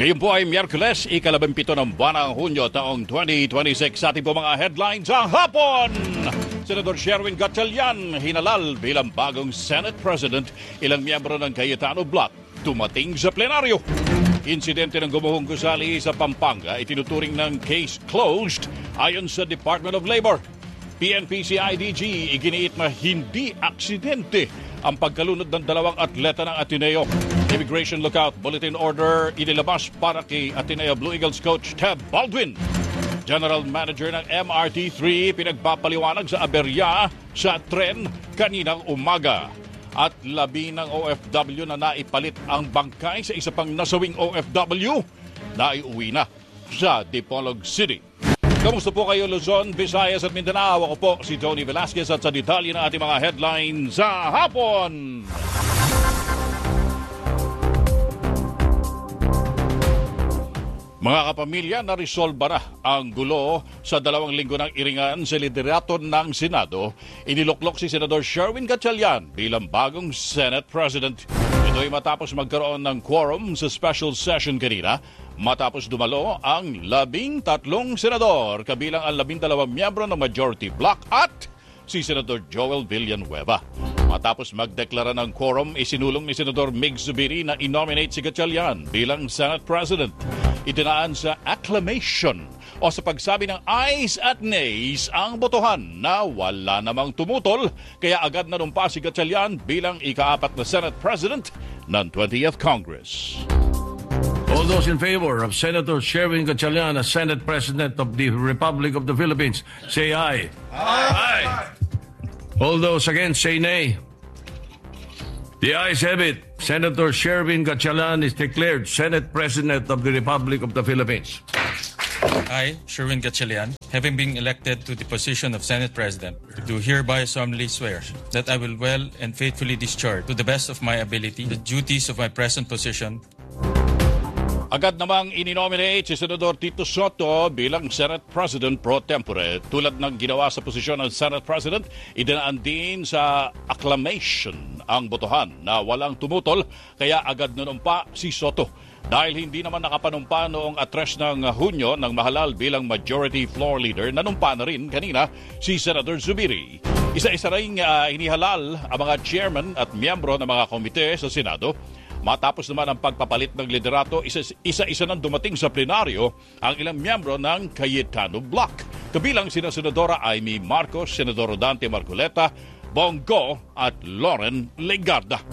Ngayon po ay Miyerkules, ika-17 ng buwan ng Hunyo taong 2026. Sa ating po mga headlines ang hapon. Senador Sherwin Gatchalian hinalal bilang bagong Senate President. Ilang miyembro ng Cayetano Bloc tumating sa plenaryo. Insidente ng gumuhong gusali sa Pampanga itinuturing ng case closed ayon sa Department of Labor. PNP-CIDG iginiit na hindi aksidente ang pagkalunod ng dalawang atleta ng Ateneo. Immigration Lookout Bulletin Order inilabas para kay Ateneo Blue Eagles coach Ted Baldwin. General Manager ng MRT3 pinagpapaliwanag sa aberya sa tren kaninang umaga. At 10 ng OFW na naipalit ang bangkay sa isa pang nasawing OFW na iuwi na sa Dipolog City. Kamusta po kayo Luzon, Visayas at Mindanao? Ako po si Tony Velasquez at sa detalye ng ating mga headlines sa hapon. Mga kapamilya, naresolba na ang gulo sa 2 linggo ng iringan sa liderato ng Senado. Iniluklok si Senador Sherwin Gatchalian bilang bagong Senate President. Ito ay matapos magkaroon ng quorum sa special session kanina. Matapos dumalo ang 13 senador, kabilang ang 12 miyembro ng Majority Bloc at si Senador Joel Villanueva. Matapos magdeklara ng quorum, isinulong ni Senador Mig Zubiri na inominate si Gatchalian bilang Senate President. Itinaan sa acclamation o sa pagsabi ng ayes at nays ang botohan na wala namang tumutol, kaya agad nanumpa si Gatchalian bilang ika-4 na Senate President ng 20th Congress. All those in favor of Senator Sherwin Gatchalian as Senate President of the Republic of the Philippines, say aye. Aye. All those against, say nay. The ayes have it. Senator Sherwin Gatchalian is declared Senate President of the Republic of the Philippines. I, Sherwin Gatchalian, having been elected to the position of Senate President, do hereby solemnly swear that I will well and faithfully discharge to the best of my ability the duties of my present position. Agad namang ininominate si Senador Tito Soto bilang Senate President pro tempore. Tulad ng ginawa sa posisyon ng Senate President, idinaan din sa acclamation ang botohan na walang tumutol, kaya agad nanumpa si Soto. Dahil hindi naman nakapanumpa noong 3 ng Hunyo ng mahalal bilang Majority Floor Leader, nanumpa na rin kanina si Senator Zubiri. Isa-isa ring inihalal ang mga chairman at miyembro ng mga komite sa Senado. Matapos naman ang pagpapalit ng liderato, isa-isa nang dumating sa plenaryo ang ilang miyembro ng Cayetano Bloc. Kabilang sina Senadora Amy Marcos, Senador Rodante Marcoleta, Bongo at Loren Legarda.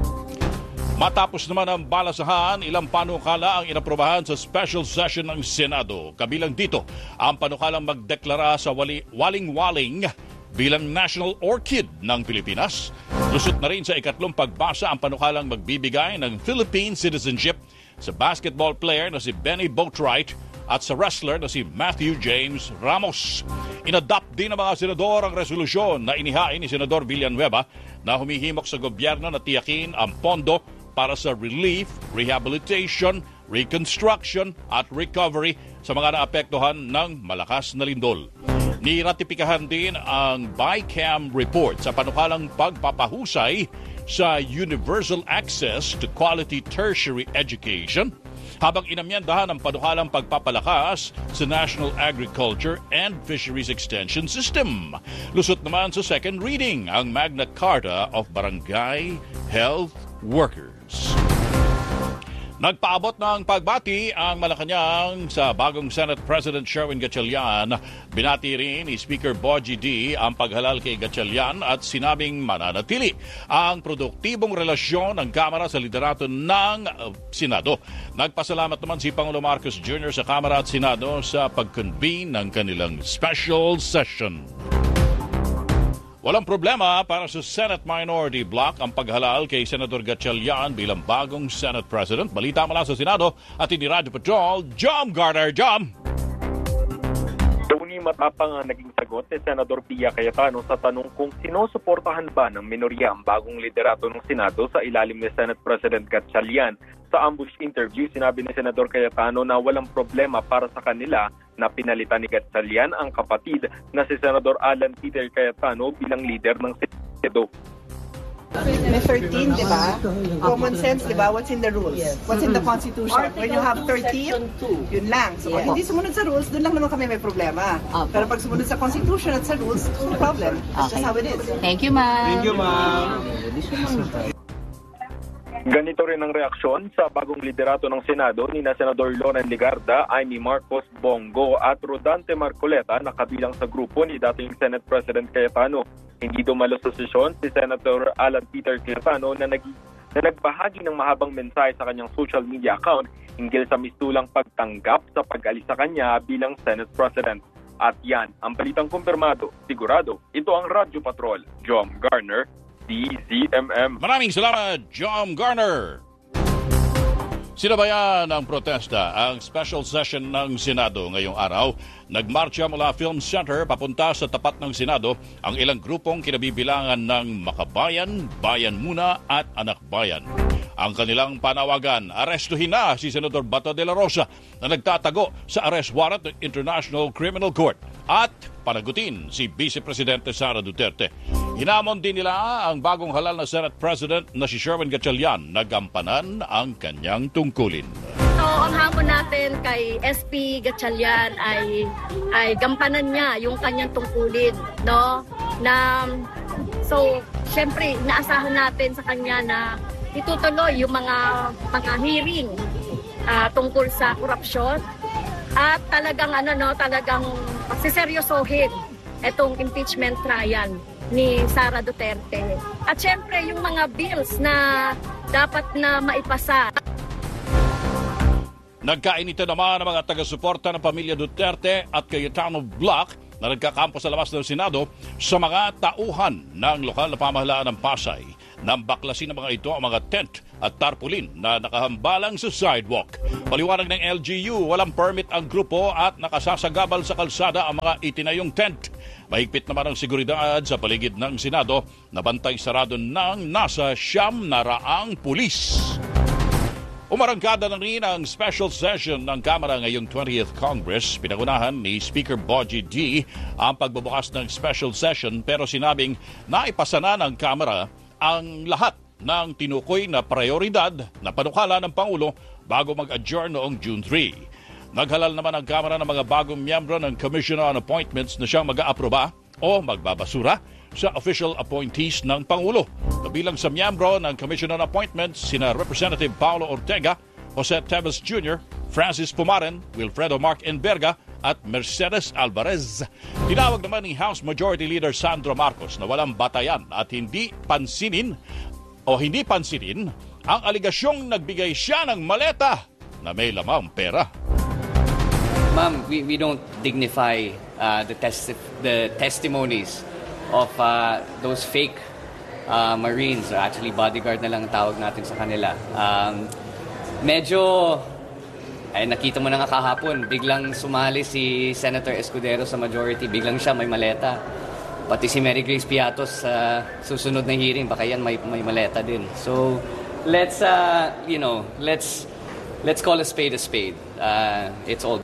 Matapos naman ang balasahan, ilang panukala ang inaprobahan sa special session ng Senado. Kabilang dito ang panukalang magdeklara sa waling-waling bilang National Orchid ng Pilipinas. Lusot na rin sa ikatlong pagbasa ang panukalang magbibigay ng Philippine citizenship sa basketball player na si Benny Boatwright at sa wrestler na si Matthew James Ramos. Inadopt din ng mga senador ang resolusyon na inihain ni Senador Villanueva na humihimok sa gobyerno na tiyakin ang pondo para sa relief, rehabilitation, reconstruction at recovery sa mga naapektuhan ng malakas na lindol. Niratipikahan din ang BICAM report sa panukalang pagpapahusay sa universal access to quality tertiary education, habang inamyandahan ang panukalang pagpapalakas sa National Agriculture and Fisheries Extension System. Lusot naman sa second reading ang Magna Carta of Barangay Health Workers. Nagpaabot ng pagbati ang Malacanang sa bagong Senate President Sherwin Gatchalian. Binati rin ni Speaker Bogie D ang paghalal kay Gatchalian at sinabing mananatili ang produktibong relasyon ng Kamara sa liderato ng Senado. Nagpasalamat naman si Pangulo Marcos Jr. sa Kamara at Senado sa pag-convene ng kanilang special session. Walang problema para sa Senate Minority Bloc ang paghalal kay Senator Gatchalian bilang bagong Senate President. Balita mula sa Senado at ini Radyo Patrol, Jom Garner. Jom! Tony, matapang ang naging sagot ni Senador Pia Cayetano sa tanong kung sinusuportahan ba ng minorya ang bagong liderato ng Senado sa ilalim ni Senate President Gatchalian. Sa ambush interview, sinabi ni Senador Cayetano na walang problema para sa kanila na pinalitan ni Gatchalian ang kapatid na si Senador Alan Peter Cayetano bilang leader ng Senado. May 13, di ba? Common sense, di ba? What's in the rules? What's in the Constitution? When you have 13, yun lang. So pag hindi sumunod sa rules, doon lang naman kami may problema. Pero pag sumunod sa Constitution at sa rules, no problem. That's just how it is. Thank you, ma'am. Thank you, ma'am. Ganito rin ang reaksyon sa bagong liderato ng Senado ni Senador Loren Legarda, Amy Marcos Bongo at Rodante Marcoleta na kabilang sa grupo ni dating Senate President Cayetano. Hindi dumalo sa sesyon si Senator Alan Peter Cayetano na nagbahagi ng mahabang mensahe sa kanyang social media account hinggil sa mistulang pagtanggap sa pag-alis sa kanya bilang Senate President. At yan ang balitang kumpirmado, sigurado. Ito ang Radyo Patrol, Jom Garner, DZMM. Maraming salamat, John Garner. Sinabayan ng protesta ang special session ng Senado ngayong araw. Nagmarcha mula Film Center papunta sa tapat ng Senado ang ilang grupong kinabibilangan ng Makabayan, Bayan Muna at Anak Bayan. Ang kanilang panawagan, arestuhin na si Senador Bato de la Rosa na nagtatago sa arrest warrant ng International Criminal Court at panagutin si Vice Presidente Sara Duterte. Hinamon din nila ang bagong halal na Senate President na si Sherwin Gatchalian na gampanan ang kanyang tungkulin. So, ang hamon natin kay SP Gatchalian ay gampanan niya yung kanyang tungkulin, no? So, syempre, inaasahan natin sa kanya na itutuloy yung mga hearing tungkol sa korupsyon at talagang talagang siseryosohin itong impeachment trial ni Sara Duterte. At syempre, yung mga bills na dapat na maipasa. Nagkainita naman ang mga taga-suporta ng pamilya Duterte at Cayetano Block na nagkakampo sa labas ng Senado sa mga tauhan ng lokal na pamahalaan ng Pasay. Nang baklasin ng mga ito ang mga tent at tarpaulin na nakahambalang sa sidewalk. Paliwanag ng LGU, walang permit ang grupo at nakasasagabal sa kalsada ang mga itinayong tent. Mahigpit naman ang seguridad sa paligid ng Senado na bantay sarado ng nasa 900 pulis. Umarangkada na rin ang special session ng Kamara ngayong 20th Congress. Pinagunahan ni Speaker Bogie D ang pagbubukas ng special session pero sinabing naipasa na ng Kamara ang lahat ng tinukoy na prioridad na panukala ng Pangulo bago mag-adjourn noong June 3. Naghalal naman ang Kamara ng mga bagong miyembro ng Commission on Appointments na siyang mag-aaproba o magbabasura sa official appointees ng Pangulo. Kabilang sa miyembro ng Commission on Appointments sina Representative Paulo Ortega, Jose Teves Jr., Francis Pumaren, Wilfredo Mark Enverga at Mercedes Alvarez. Tinawag naman ni House Majority Leader Sandro Marcos na walang batayan at hindi pansinin ang aligasyong nagbigay siya ng maleta na may lamang pera. Ma'am, we don't dignify the testimonies of those fake Marines, or actually bodyguard na lang ang tawag natin sa kanila. Nakita mo na nga kahapon, biglang sumali si Senator Escudero sa majority, biglang siya may maleta. Pati si Mary Grace Piatos sa susunod na hearing, baka yan may maleta din. So, let's call a spade a spade. It's all.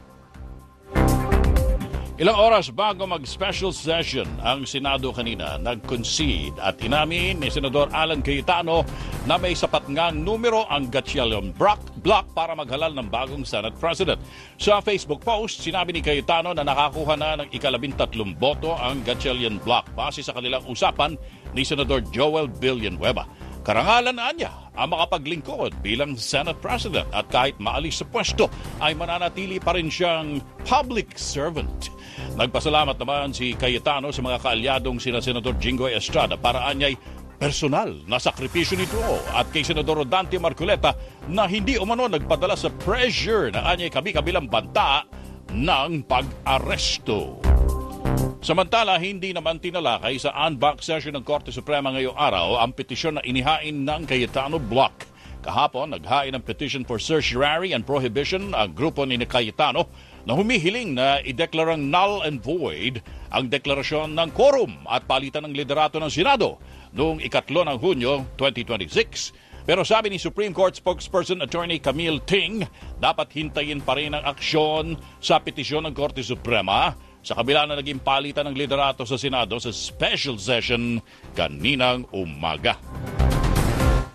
Ilang oras bago mag-special session ang Senado kanina, nag-concede at inamin ni Senador Alan Cayetano na may sapat ngang numero ang Gatchalian Block para maghalal ng bagong Senate President. Sa Facebook post, sinabi ni Cayetano na nakakuha na ng 13 boto ang Gatchalian Block base sa kanilang usapan ni Senador Joel Villanueva. Karangalan niya ang makapaglingkod bilang Senate President at kahit maalis sa pwesto ay mananatili pa rin siyang public servant. Nagpasalamat naman si Cayetano sa mga kaalyadong sina Senador Jinggoy Estrada para anyay personal na sakripisyo nito at kay Senador Rodante Marcoleta na hindi umano nagpadala sa pressure na anyay kabi-kabilang banta ng pag-aresto. Samantala, hindi naman tinalakay sa en banc session ng Korte Suprema ngayong araw ang petisyon na inihain ng Cayetano Block. Kahapon, naghain ng petition for certiorari and prohibition ang grupo ni Cayetano na humihiling na ideklarang null and void ang deklarasyon ng quorum at palitan ng liderato ng Senado noong 3 ng Hunyo 2026. Pero sabi ni Supreme Court spokesperson Attorney Camille Ting, dapat hintayin pa rin ang aksyon sa petisyon ng Korte Suprema sa kabila na naging palitan ng liderato sa Senado sa special session kaninang umaga.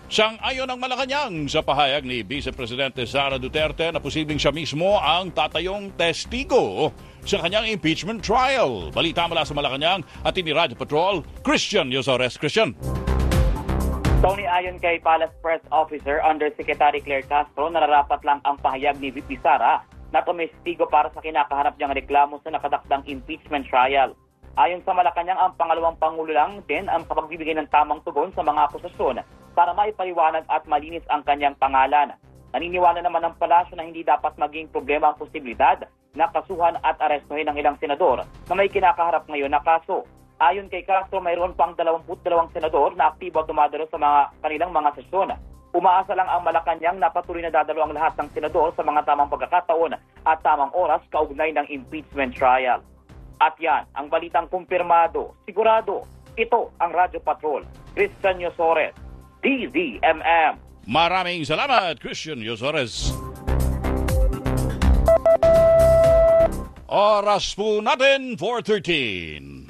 Sang-ayon ang Malacanang sa pahayag ni Vice Presidente Sara Duterte na posibleng siya mismo ang tatayong testigo sa kanyang impeachment trial. Balita mula sa Malacanang at ni Radyo Patrol, Christian Yosores. Christian. Tony, ayon kay Palace Press Officer Undersecretary Claire Castro, nararapat lang ang pahayag ni VP Sara na tumestigo para sa kinakaharap niyang reklamo sa nakadakdang impeachment trial. Ayon sa Malacanang, ang pangalawang Pangulo lang din ang kapagbibigay ng tamang tugon sa mga akusasyon para maipaliwanag at malinis ang kanyang pangalan. Naniniwala naman ang palasyo na hindi dapat maging problema ang posibilidad na kasuhan at arestuhin ng ilang senador na may kinakaharap ngayon na kaso. Ayon kay Castro, mayroon pang 22 senador na aktibo at dumadalo sa kanilang mga sesyon. Umaasa lang ang Malacanang na patuloy na dadalo ang lahat ng senador sa mga tamang pagkakataon at tamang oras kaugnay ng impeachment trial. At yan, ang balitang kumpirmado, sigurado, ito ang Radyo Patrol, Christian Yosores, DZMM. Maraming salamat, Christian Yosores. Oras po natin, 4:13.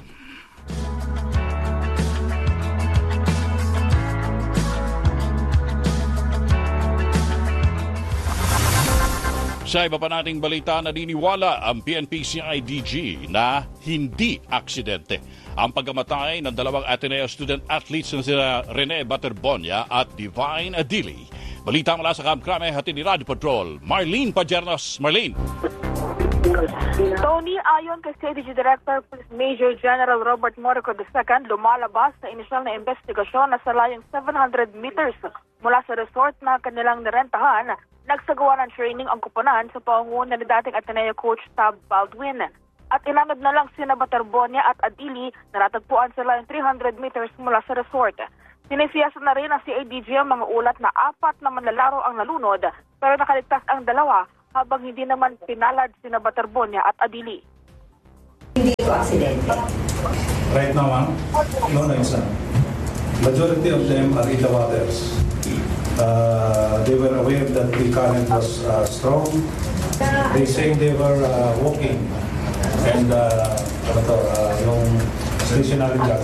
Sa iba pa nating balita, naniniwala ang PNP-CIDG na hindi aksidente ang pagkamatay ng dalawang Ateneo student athletes na sina Rene Baterbonia at Divine Adili. Balita mula sa Camp Crame, hatid ni Radio Patrol, Marlene Pajernos. Marlene. Tony, ayon kay CIDG Director Major General Robert Morico II, lumalabas na inisyal na investigasyon na sa layong 700 meters mula sa resort na kanilang nirentahan. Nagsagawa ng training ang kuponan sa pangunguna ni dating Ateneo coach Tab Baldwin. At inanod na lang sina Baterbonia at Adili na natagpuan sa layong 300 meters mula sa resort. Sinisiyasa na rin ang CIDG ang mga ulat na 4 na manlalaro ang nalunod pero nakaligtas ang 2 habang hindi naman pinalad sina Baterbonia at Adili. Hindi ito aksidente. Right now, ma'am, no, sir. Majority of them are in the waters. They were aware that the current was strong. They say they were walking and yung stationary jog.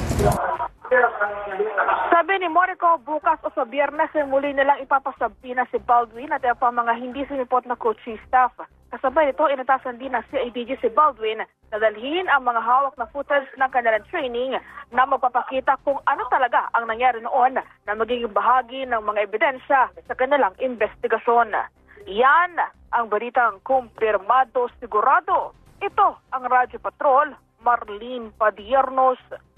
Sabi ni Morico, bukas o sa Biyernes ay muli nilang ipapasabina si Baldwin at pa mga hindi sinipot na coaching staff. Kasabay ito, inatasan din ng CIDG si Baldwin na dalhin ang mga hawak na footage ng kanilang training na magpapakita kung ano talaga ang nangyari noon na magiging bahagi ng mga ebidensya sa kanilang investigasyon. Yan ang balitang kumpirmado sigurado. Ito ang Radyo Patrol, Marlene Padiernos,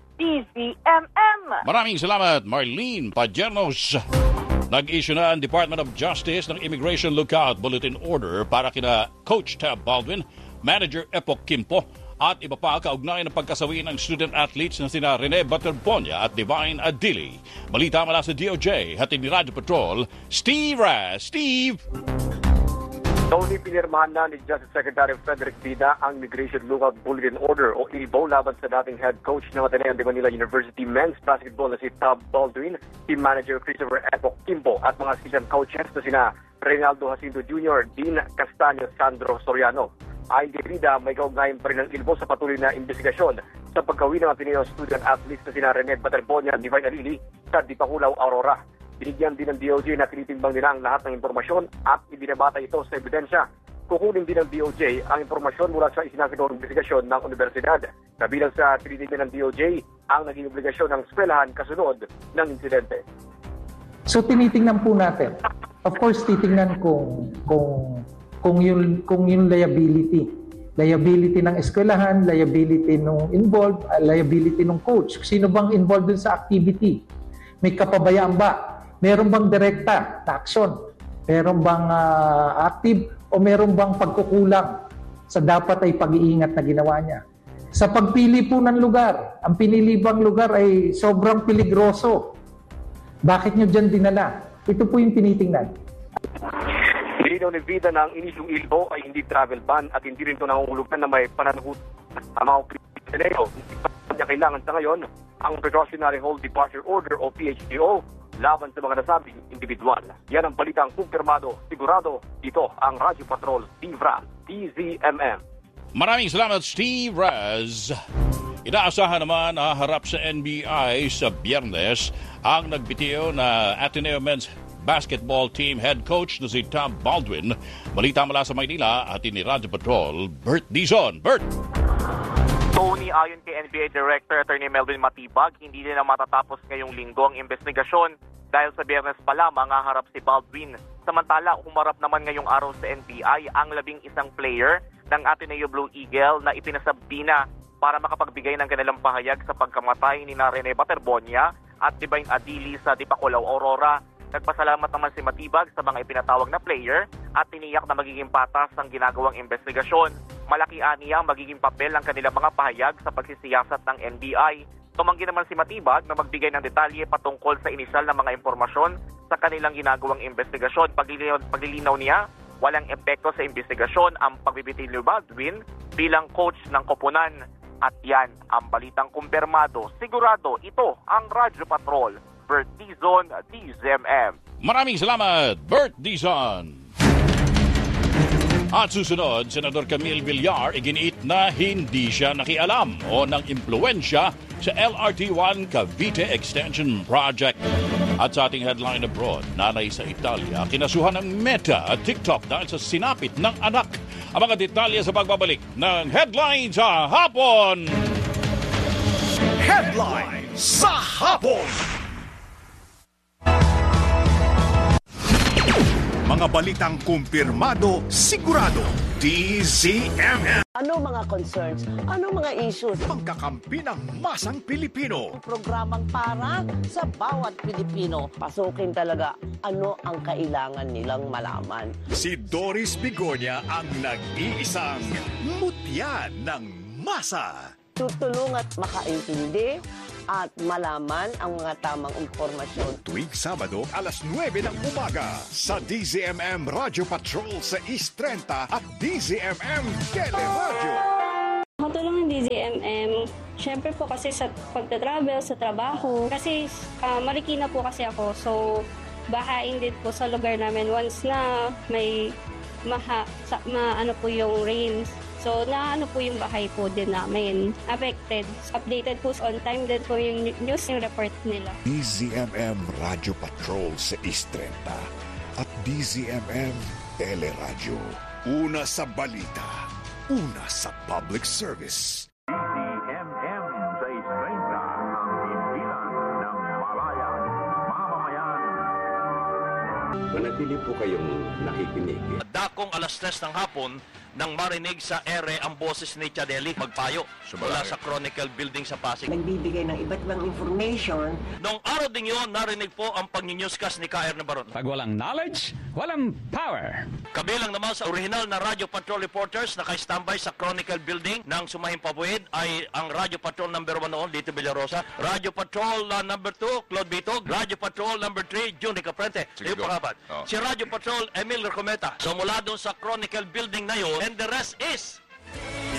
DZMM. Maraming salamat, Marlene Pajernos. Nag-issue na ang Department of Justice ng Immigration Lookout Bulletin Order para kina Coach Tab Baldwin, Manager Epok Kimpo, at iba pa kaugnay ng pagkasawi ng student athletes na sina Rene Baterbonia at Divine Adili. Balita mula sa DOJ, hatid ni Radio Patrol, Steve Raz. Steve! Tony, pinirmahan na ni Justice Secretary Frederick Bida ang Immigration Lookout Bulletin Order o ILBO laban sa dating head coach ng Ateneo de Manila University men's basketball na si Tab Baldwin, team manager Christopher Epok Kimpo at mga assistant coaches na sina Reynaldo Jacinto Jr., Dean Castaño, Sandro Soriano. Ayon kay Bida, may kaugnayan pa rin ng ILBO sa patuloy na investigasyon sa pagkawi ng Ateneo student athletes na sina Rene Baterbonia at Divine Adili sa Dipakulaw, Aurora. Binigyan din ng DOJ na tinitimbang nila ang lahat ng impormasyon at ibinabata ito sa ebidensya. Kukunin din ng DOJ ang impormasyon mula sa isinagawang investigasyon ng universidad. Kabilang sa tinitignan ng DOJ ang naging obligasyon ng eskwelahan kasunod ng insidente. So tinitingnan po natin. Of course, titingnan kung yung liability. Liability ng eskwelahan, liability nung involved, liability ng coach. Sino bang involved dun sa activity? May kapabayaan ba? Meron bang direkta na aksyon? Meron bang active o meron bang pagkukulang sa dapat ay pag-iingat na ginawa niya? Sa pagpili po ng lugar, ang pinili bang lugar ay sobrang peligroso. Bakit nyo dyan dinala? Ito po yung tinitingnan. Linaw ni Vida na ang inisyong ILBO ay hindi travel ban at hindi rin ito nangungulugan na may pananagot ang mga Ateneo. Hindi niya kailangan sa ngayon ang Precautionary Hold Departure Order o PHDO laban sa mga nasabing individual. Yan ang balitang kumpirmado, sigurado. Dito ang Radyo Patrol, Steve Raz, DZMM. Maraming salamat, Steve Raz. Inaasahan naman na harap sa NBI sa Biyernes ang nagbitiw na Ateneo Men's Basketball Team head coach na si Tom Baldwin. Balita mula sa Maynila at ni Radyo Patrol, Bert Dizon. Bert! Tony, ayon kay NBA Director Attorney Melvin Matibag, hindi din na matatapos ngayong linggo ang investigasyon dahil sa Biyernes pa lamang haharap si Baldwin. Samantala, humarap naman ngayong araw sa NBI ang 11 player ng Ateneo Blue Eagle na ipinasabina para makapagbigay ng kanilang pahayag sa pagkamatay ni Rene Baterbonia at Divine Adili sa Dipakulaw, Aurora. Nagpasalamat naman si Matibag sa mga ipinatawag na player at tiniyak na magiging patas ang ginagawang investigasyon. Malaki aniya ang magiging papel ng kanilang mga pahayag sa pagsisiyasat ng NBI. Tumanggi naman si Matibag na magbigay ng detalye patungkol sa inisyal na mga impormasyon sa kanilang ginagawang investigasyon. Paglilinaw niya, walang epekto sa investigasyon ang pagbibitil ni Baldwin bilang coach ng koponan. At yan ang balitang kumpirmado. Sigurado, ito ang Radyo Patrol. Bert Dizon, DZMM. Maraming salamat, Bert Dizon. At susunod, Senador Camille Villar iginiit na hindi siya nakialam o ng impluensya sa LRT1 Cavite Extension Project. At sa ating headline abroad, nanay sa Italia, kinasuhan ng Meta at TikTok dahil sa sinapit ng anak. Ang mga detalye sa pagbabalik ng Headline sa Hapon. Headline sa Hapon. Mga balitang kumpirmado, sigurado, DZMM. Ano mga concerns? Ano mga issues? Pagkakampi ng masang Pilipino. Programang para sa bawat Pilipino. Pasukin talaga ano ang kailangan nilang malaman. Si Doris Bigonia ang nag-iisang mutya ng masa. Tutulong at makaintindi at malaman ang mga tamang impormasyon. Tuwing Sabado, alas 9 ng umaga sa DZMM Radio Patrol sa East 30 at DZMM Teleradio. Makatulong ng DZMM, syempre po kasi sa pagta-travel, sa trabaho. Kasi Marikina po kasi ako, so bahain din po sa lugar namin once na may ano po yung rains. So, ano po yung bahay po din namin. Affected. Updated po on time din po yung news, yung report nila. DZMM Radio Patrol sa East 30 at DZMM Teleradio. Una sa balita, una sa public service. DZMM sa East 30, ang himpilan ng malayang mamamayan. Manatili po kayong nakikinig. Dakong alas 3 ng hapon, nang marinig sa ere ang boses ni Chadeli magpayo mula sa Chronicle Building sa Pasig. Nagbibigay ng iba't ibang information. Noong araw din yun, narinig po ang pag-newscast ni K.R. Nabaron. Pag walang knowledge, walang power. Kabilang naman sa original na Radio Patrol reporters na kay-standby sa Chronicle Building ng Sumahimpabuhid ay ang Radio Patrol number 1 noon, Lito Villarosa. Radio Patrol number 2, Claude Bitog. Radio Patrol number 3, June Caprente. Yung pangapat. Si Radio Patrol, Emil Recometa. So mula doon sa Chronicle Building na yun, and the rest is